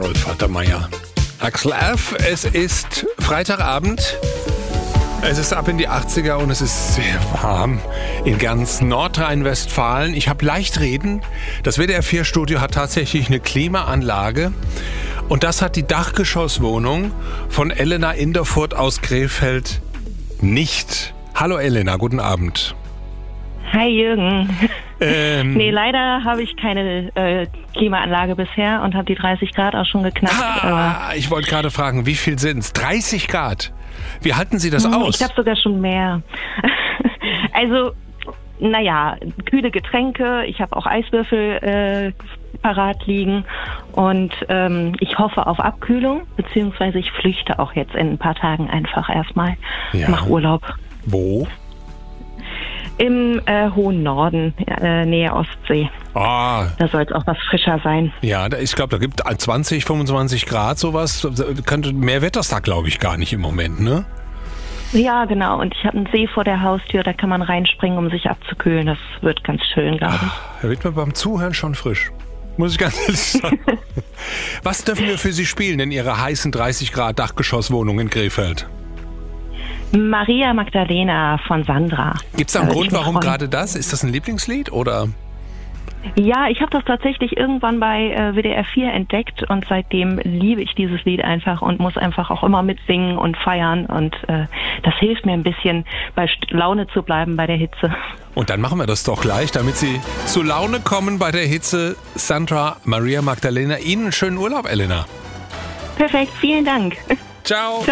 Harold Faltermeier. Axel F., es ist Freitagabend. Es ist ab in die 80er und es ist sehr warm in ganz Nordrhein-Westfalen. Ich habe leicht reden. Das WDR-4-Studio hat tatsächlich eine Klimaanlage. Und das hat die Dachgeschosswohnung von Elena Inderfurt aus Krefeld nicht. Hallo Elena, guten Abend. Hi Jürgen. Nee, leider habe ich keine Klimaanlage bisher und habe die 30 Grad auch schon geknackt. Ich wollte gerade fragen, wie viel sind es? 30 Grad? Wie halten Sie das aus? Ich habe sogar schon mehr. Also, naja, kühle Getränke. Ich habe auch Eiswürfel parat liegen. Und ich hoffe auf Abkühlung, beziehungsweise ich flüchte auch jetzt in ein paar Tagen einfach erstmal. Mach Urlaub. Wo? Im hohen Norden, Nähe Ostsee. Ah. Da soll es auch was frischer sein. Ja, ich glaube, da gibt 20, 25 Grad sowas. Mehr wird das da, glaube ich, gar nicht im Moment, ne? Ja, genau. Und ich habe einen See vor der Haustür, da kann man reinspringen, um sich abzukühlen. Das wird ganz schön, glaube ich. Da wird mir beim Zuhören schon frisch. Muss ich ganz ehrlich sagen. Was dürfen wir für Sie spielen in Ihrer heißen 30 Grad Dachgeschosswohnung in Krefeld? Maria Magdalena von Sandra. Gibt es da einen Grund, warum gerade das? Ist das ein Lieblingslied oder? Ja, ich habe das tatsächlich irgendwann bei WDR 4 entdeckt und seitdem liebe ich dieses Lied einfach und muss einfach auch immer mitsingen und feiern und das hilft mir ein bisschen bei Laune zu bleiben bei der Hitze. Und dann machen wir das doch gleich, damit Sie zu Laune kommen bei der Hitze. Sandra, Maria Magdalena, Ihnen einen schönen Urlaub, Elena. Perfekt, vielen Dank. Ciao. Ciao.